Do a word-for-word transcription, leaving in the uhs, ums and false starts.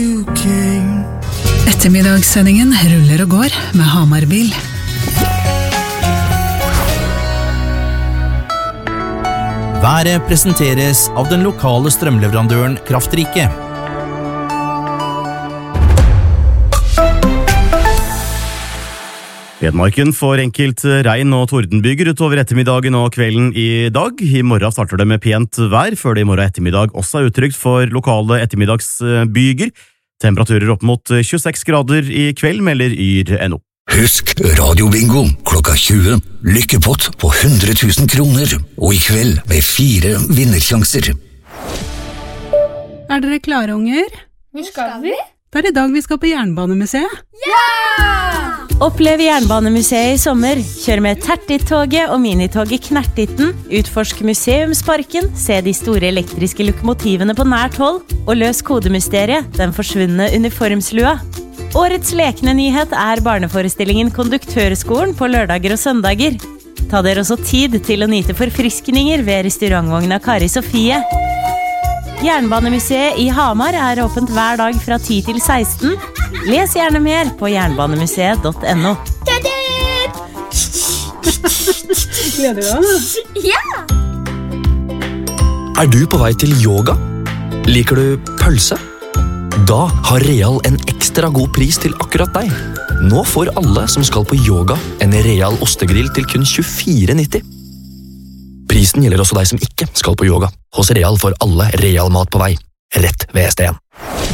Ettermiddagssendingen ruller og går med Hamarbil. Været presenteres av den lokale strømleverandøren Kraftrike. Hedmarken får enkelt regn og tordenbyger utover ettermiddagen og kvelden i dag. I morgen starter det med pent vær, før det i morgen ettermiddag også er uttrykt for lokale ettermiddagsbyger. Temperaturer opp mot tjueseks grader i kveld, melder yr punktum no. Husk radiobingo klokka tjue. Lykkepott på hundre tusen kroner. Og i kveld med fire vinnersjanser. Er dere klare, unger? Hvor skal vi? Det er i dag vi skal på Jernbanemuseet. Ja! Opplev Jernbanemuseet i sommer. Kjør med Tertit-toget og minitoget Knertitten. Utforsk museumsparken. Se de store elektriske lokomotivene på nært hold. Og løs kodemysteriet, den forsvunne uniformslua. Årets lekende nyhet er barneforestillingen Konduktørskolen på lørdager og søndager. Ta dere også tid til å nyte forfriskninger ved restaurantvogna Kari Sofie. Jernbanemuseet i Hamar er åpent hver dag fra ti til seksten. Les gjerne mer på jernbanemuseet punktum no. Gleder du deg? Ja! Er du på vei til yoga? Liker du pølse? Da har Real en ekstra god pris til akkurat deg. Nå får alle som skal på yoga en Real ostegrill til kun tjuefire nitti. Prisen gjelder også deg som ikke skal på yoga. Hos Real får alle Real mat på vei, rett ved S D en.